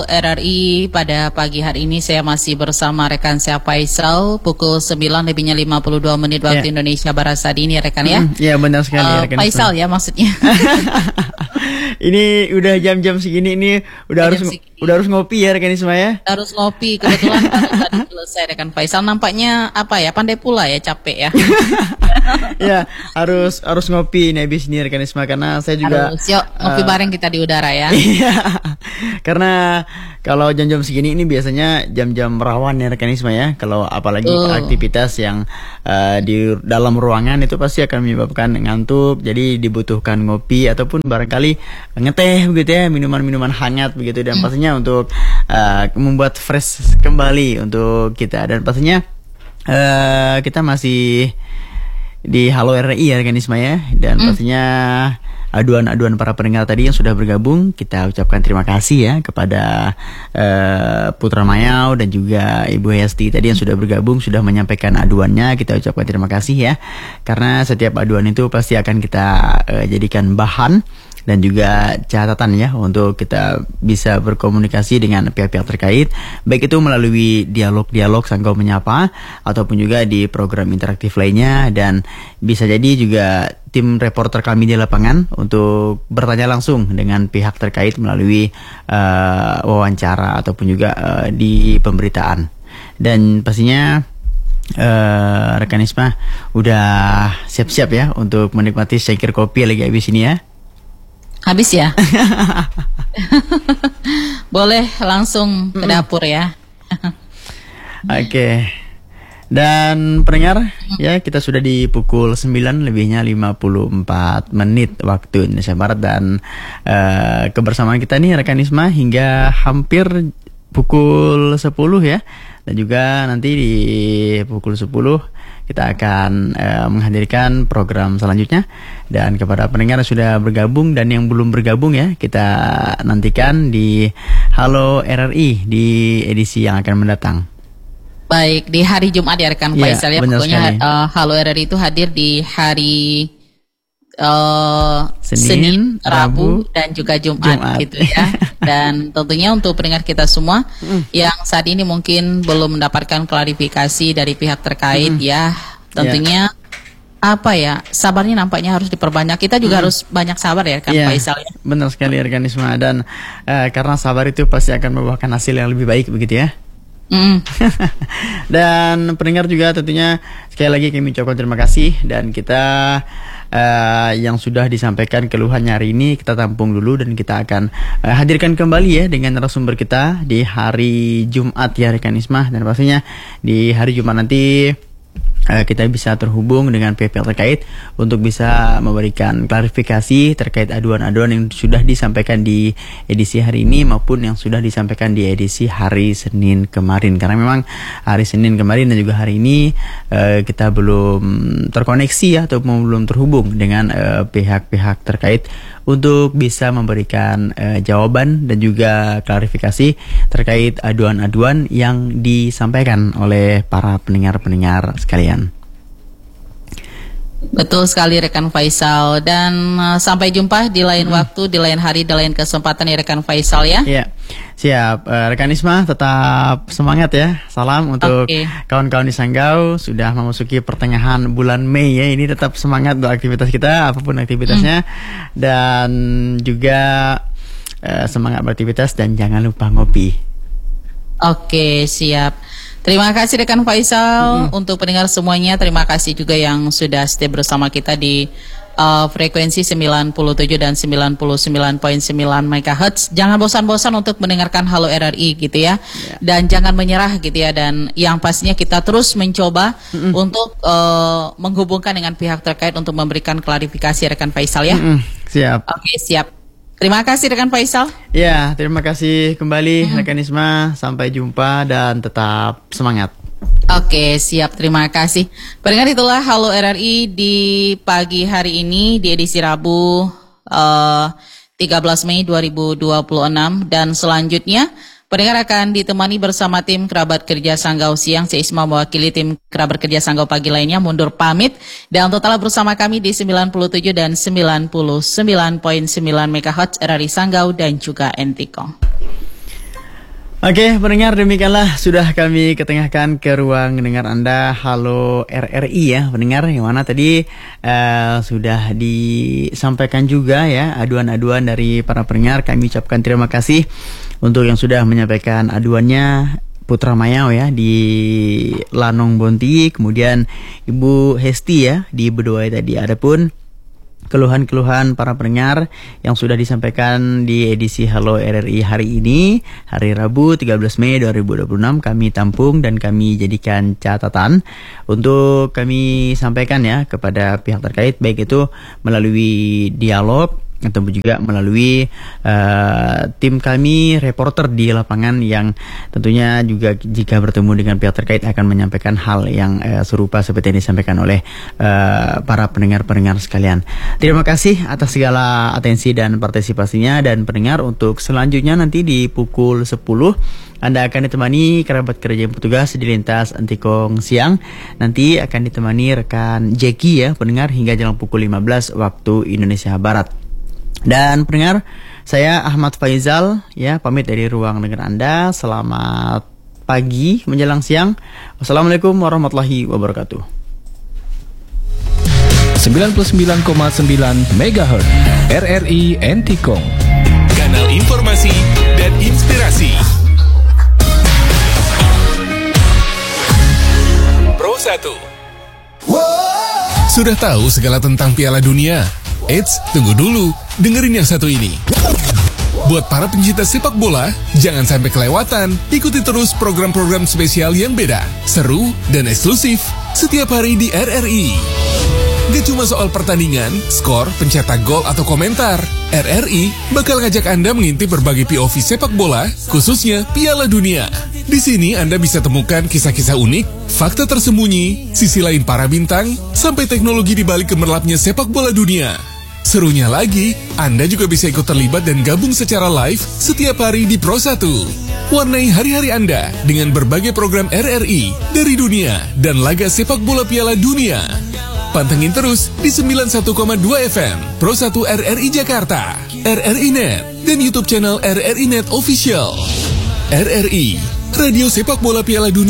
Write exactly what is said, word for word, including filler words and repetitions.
R R I pada pagi hari ini saya masih bersama rekan saya Faisal pukul sembilan lebihnya lima puluh dua menit waktu yeah. Indonesia Barat saat ini ya rekan ya. Iya mm, benar sekali uh, rekan. Faisal ya maksudnya. Ini udah jam-jam segini ini udah harus segini. udah harus ngopi ya rekan Isma ya. Harus ngopi kebetulan tadi selesai rekan Faisal nampaknya apa ya pandai pula ya capek ya. Ya harus harus ngopi nih habis ini rekan Isma karena saya juga harus yuk ngopi uh, bareng kita di udara ya. Iya. Karena kalau jam-jam segini ini biasanya jam-jam rawan ya rekan Isma ya. Kalau apalagi uh. aktivitas yang uh, di dalam ruangan itu pasti akan menyebabkan ngantuk. Jadi dibutuhkan ngopi ataupun barangkali ngeteh begitu ya, minuman-minuman hangat begitu dan hmm. pastinya untuk uh, membuat fresh kembali untuk kita dan pastinya uh, kita masih di Halo R R I ya rekan Isma ya dan hmm. pastinya aduan-aduan para pendengar tadi yang sudah bergabung kita ucapkan terima kasih ya kepada uh, Putra Mayau dan juga Ibu Hesti tadi yang sudah bergabung sudah menyampaikan aduannya. Kita ucapkan terima kasih ya karena setiap aduan itu pasti akan kita uh, jadikan bahan dan juga catatan ya untuk kita bisa berkomunikasi dengan pihak-pihak terkait baik itu melalui dialog-dialog Sanggau Menyapa ataupun juga di program interaktif lainnya dan bisa jadi juga tim reporter kami di lapangan untuk bertanya langsung dengan pihak terkait melalui uh, wawancara ataupun juga uh, di pemberitaan dan pastinya uh, rekan Isma udah siap-siap ya untuk menikmati secangkir kopi lagi habis ini ya. Habis ya? Boleh langsung ke dapur ya. Oke. Okay. Dan pendengar, ya kita sudah di pukul sembilan lebihnya lima puluh empat menit waktu Indonesia Barat dan uh, kebersamaan kita nih rekan Isma hingga hampir pukul sepuluh ya. Dan juga nanti di pukul sepuluh kita akan uh, menghadirkan program selanjutnya dan kepada pendengar yang sudah bergabung dan yang belum bergabung ya kita nantikan di Halo R R I di edisi yang akan mendatang. Baik di hari Jumat ya rekan ya, Faisal ya pokoknya uh, Halo R R I itu hadir di hari uh, Senin, Senin, Rabu dan juga Jumat, Jumat. gitu ya. Dan tentunya untuk pendengar kita semua mm. yang saat ini mungkin belum mendapatkan klarifikasi dari pihak terkait mm. ya, tentunya yeah. apa ya, sabarnya nampaknya harus diperbanyak. Kita juga mm. harus banyak sabar ya kan yeah. Faisal ya. Benar sekali rekan Isma dan uh, karena sabar itu pasti akan membuahkan hasil yang lebih baik begitu ya. Mm. Dan pendengar juga tentunya sekali lagi kami ucapkan terima kasih dan kita uh, yang sudah disampaikan keluhannya hari ini kita tampung dulu dan kita akan uh, hadirkan kembali ya dengan narasumber kita di hari Jumat ya rekan Isma dan pastinya di hari Jumat nanti uh, kita bisa terhubung dengan pihak-pihak terkait untuk bisa memberikan klarifikasi terkait aduan-aduan yang sudah disampaikan di edisi hari ini maupun yang sudah disampaikan di edisi hari Senin kemarin karena memang hari Senin kemarin dan juga hari ini uh, kita belum terkoneksi ya atau belum terhubung dengan uh, pihak-pihak terkait untuk bisa memberikan uh, jawaban dan juga klarifikasi terkait aduan-aduan yang disampaikan oleh para pendengar-pendengar sekalian. Betul sekali rekan Faisal dan uh, sampai jumpa di lain hmm. waktu, di lain hari, di lain kesempatan ya rekan Faisal ya. Iya, siap. Uh, rekan Isma tetap semangat ya. Salam untuk okay. kawan-kawan di Sanggau sudah memasuki pertengahan bulan Mei ya. Ini tetap semangat untuk aktivitas kita apapun aktivitasnya hmm. dan juga uh, semangat beraktivitas dan jangan lupa ngopi. Oke, okay, siap. Terima kasih rekan Faisal mm-hmm. untuk pendengar semuanya. Terima kasih juga yang sudah stay bersama kita di uh, frekuensi sembilan puluh tujuh dan sembilan puluh sembilan koma sembilan megahertz. Jangan bosan-bosan untuk mendengarkan Halo R R I gitu ya. Yeah. Dan jangan menyerah gitu ya. Dan yang pastinya kita terus mencoba mm-hmm. untuk uh, menghubungkan dengan pihak terkait untuk memberikan klarifikasi rekan Faisal ya. Mm-hmm. Siap. Oke, siap. Terima kasih rekan Faisal. Ya, terima kasih kembali hmm. rekan Isma. Sampai jumpa dan tetap semangat. Oke, siap. Terima kasih. Pendengar itulah Halo R R I di pagi hari ini di edisi Rabu uh, tiga belas Mei dua ribu dua puluh enam dan selanjutnya pendengar akan ditemani bersama tim kerabat kerja Sanggau Siang. Saya Isma mewakili tim kerabat kerja Sanggau Pagi lainnya mundur pamit. Dan total bersama kami di sembilan puluh tujuh dan sembilan puluh sembilan koma sembilan megahertz R R I Sanggau dan juga Entikong. Oke, pendengar, demikianlah sudah kami ketengahkan ke ruang dengar Anda. Halo R R I ya, pendengar, yang mana tadi uh, sudah disampaikan juga ya aduan-aduan dari para pendengar. Kami ucapkan terima kasih untuk yang sudah menyampaikan aduannya. Putra Mayau ya di Lanong Bonti, kemudian Ibu Hesti ya di Bedoai tadi. Adapun keluhan-keluhan para pendengar yang sudah disampaikan di edisi Halo R R I hari ini, hari Rabu tiga belas Mei dua ribu dua puluh enam, kami tampung dan kami jadikan catatan untuk kami sampaikan ya kepada pihak terkait, baik itu melalui dialog ataupun juga melalui uh, tim kami reporter di lapangan yang tentunya juga jika bertemu dengan pihak terkait akan menyampaikan hal yang uh, serupa seperti yang disampaikan oleh uh, para pendengar-pendengar sekalian. Terima kasih atas segala atensi dan partisipasinya, dan pendengar, untuk selanjutnya nanti di pukul sepuluh Anda akan ditemani kerabat kerja yang bertugas di lintas Antikong siang. Nanti akan ditemani rekan Jackie ya pendengar hingga jam pukul lima belas waktu Indonesia Barat. Dan pendengar, saya Ahmad Faizal ya pamit dari ruang dengar Anda. Selamat pagi menjelang siang. Wassalamualaikum warahmatullahi wabarakatuh. sembilan puluh sembilan koma sembilan megahertz R R I Antikong, kanal informasi dan inspirasi. Pro satu. Sudah tahu segala tentang Piala Dunia? Eits, tunggu dulu, dengerin yang satu ini. Buat para pencinta sepak bola, jangan sampai kelewatan. Ikuti terus program-program spesial yang beda, seru, dan eksklusif setiap hari di R R I. Gak cuma soal pertandingan, skor, pencetak gol, atau komentar. R R I bakal ngajak Anda mengintip berbagai P O V sepak bola, khususnya Piala Dunia. Di sini Anda bisa temukan kisah-kisah unik, fakta tersembunyi, sisi lain para bintang, sampai teknologi di balik gemerlapnya sepak bola dunia. Serunya lagi, Anda juga bisa ikut terlibat dan gabung secara live setiap hari di Pro satu. Warnai hari-hari Anda dengan berbagai program R R I dari dunia dan laga sepak bola Piala Dunia. Pantengin terus di sembilan puluh satu koma dua F M Pro satu R R I Jakarta, R R I Net, dan YouTube channel R R I Net Official. R R I, Radio Sepak Bola Piala Dunia.